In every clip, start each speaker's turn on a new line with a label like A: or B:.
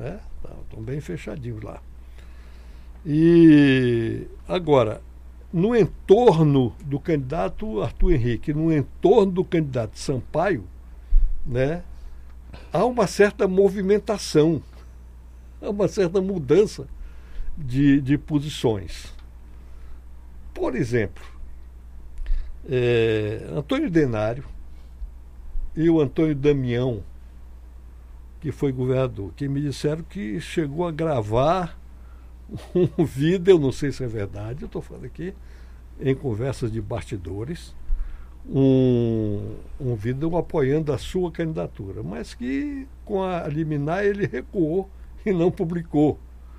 A: né? Estão bem fechadinhos lá. E agora, no entorno do candidato Arthur Henrique, no entorno do candidato Sampaio, né, há uma certa movimentação, há uma certa mudança de posições. Por exemplo, Antônio Denário e o Antônio Damião, que foi governador, que me disseram que chegou a gravar um vídeo, eu não sei se é verdade, eu estou falando aqui, em conversas de bastidores, um vídeo apoiando a sua candidatura, mas que com a liminar ele recuou e não publicou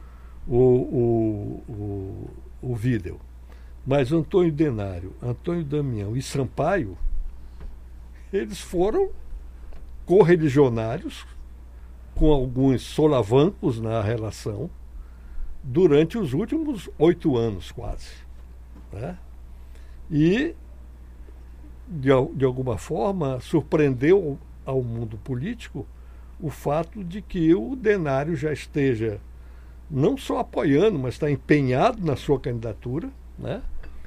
A: o vídeo. Mas Antônio Denário, Antônio Damião e Sampaio, eles foram correligionários, com alguns solavancos na relação, durante os últimos 8 anos quase, né? E de alguma forma surpreendeu ao mundo político o fato de que o Denário já esteja não só apoiando, mas está empenhado na sua candidatura, né?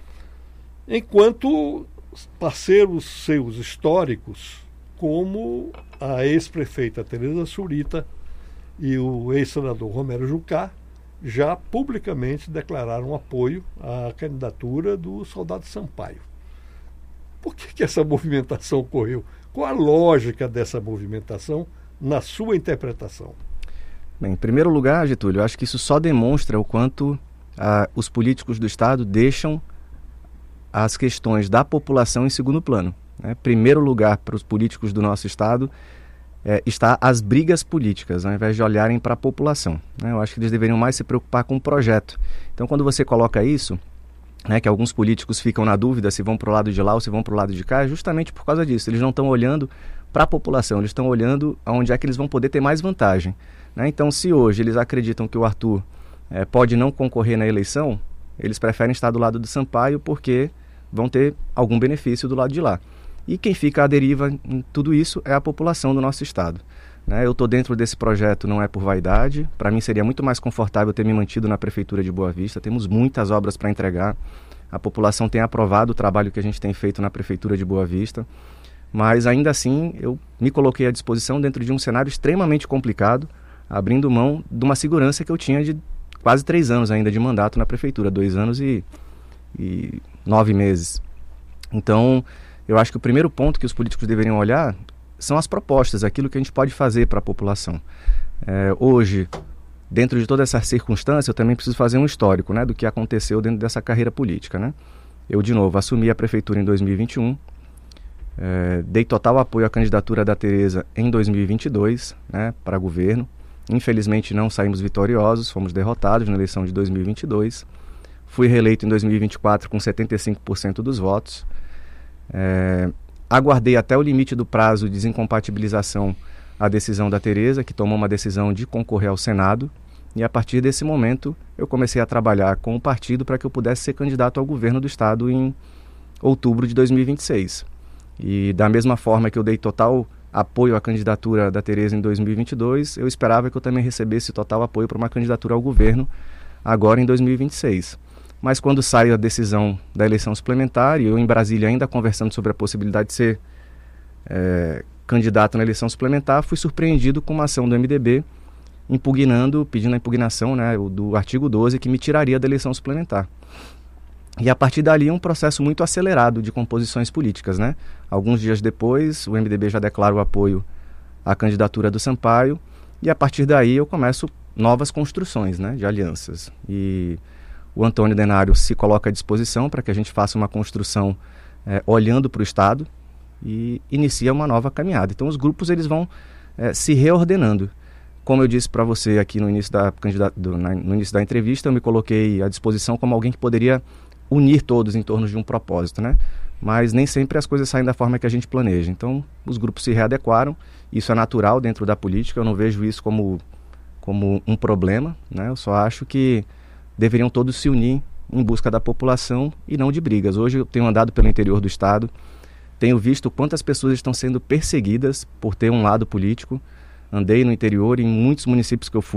A: Enquanto parceiros seus históricos, como a ex-prefeita Tereza Surita e o ex-senador Romero Jucá, já publicamente declararam apoio à candidatura do soldado Sampaio. Por que essa movimentação ocorreu? Qual a lógica dessa movimentação na sua interpretação?
B: Bem, em primeiro lugar, Getúlio, eu acho que isso só demonstra o quanto os políticos do Estado deixam as questões da população em segundo plano, né? Primeiro lugar para os políticos do nosso Estado está as brigas políticas, ao invés de olharem para a população, né? Eu acho que eles deveriam mais se preocupar com o projeto. Então, quando você coloca isso, né, que alguns políticos ficam na dúvida se vão para o lado de lá ou se vão para o lado de cá, é justamente por causa disso. Eles não estão olhando para a população, eles estão olhando aonde é que eles vão poder ter mais vantagem, né? Então, se hoje eles acreditam que o Arthur pode não concorrer na eleição, eles preferem estar do lado do Sampaio porque vão ter algum benefício do lado de lá. E quem fica à deriva em tudo isso é a população do nosso Estado, né? Eu estou dentro desse projeto não é por vaidade. Para mim seria muito mais confortável ter me mantido na Prefeitura de Boa Vista. Temos muitas obras para entregar. A população tem aprovado o trabalho que a gente tem feito na Prefeitura de Boa Vista. Mas ainda assim eu me coloquei à disposição dentro de um cenário extremamente complicado, abrindo mão de uma segurança que eu tinha de quase 3 anos ainda de mandato na Prefeitura, 2 anos e 9 meses. Então, eu acho que o primeiro ponto que os políticos deveriam olhar são as propostas, aquilo que a gente pode fazer para a população. Hoje, dentro de toda essa circunstância, eu também preciso fazer um histórico, né, do que aconteceu dentro dessa carreira política, né? Eu, de novo, assumi a Prefeitura em 2021, dei total apoio à candidatura da Tereza em 2022, né, para governo. Infelizmente, não saímos vitoriosos, fomos derrotados na eleição de 2022. Fui reeleito em 2024 com 75% dos votos. Aguardei até o limite do prazo de desincompatibilização a decisão da Tereza, que tomou uma decisão de concorrer ao Senado, e a partir desse momento eu comecei a trabalhar com o partido para que eu pudesse ser candidato ao governo do Estado em outubro de 2026. E da mesma forma que eu dei total apoio à candidatura da Tereza em 2022, eu esperava que eu também recebesse total apoio para uma candidatura ao governo agora em 2026. Mas quando sai a decisão da eleição suplementar, e eu em Brasília ainda conversando sobre a possibilidade de ser candidato na eleição suplementar, fui surpreendido com uma ação do MDB pedindo a impugnação, né, do artigo 12, que me tiraria da eleição suplementar. E a partir dali um processo muito acelerado de composições políticas, né? Alguns dias depois, o MDB já declara o apoio à candidatura do Sampaio, e a partir daí eu começo novas construções, né, de alianças. E o Antônio Denário se coloca à disposição para que a gente faça uma construção olhando para o Estado e inicia uma nova caminhada. Então os grupos eles vão se reordenando. Como eu disse para você aqui no início no início da entrevista, eu me coloquei à disposição como alguém que poderia unir todos em torno de um propósito, né? Mas nem sempre as coisas saem da forma que a gente planeja. Então os grupos se readequaram, isso é natural dentro da política, eu não vejo isso como um problema, né? Eu só acho que deveriam todos se unir em busca da população e não de brigas. Hoje eu tenho andado pelo interior do Estado, tenho visto quantas pessoas estão sendo perseguidas por ter um lado político. Andei no interior, em muitos municípios que eu fui,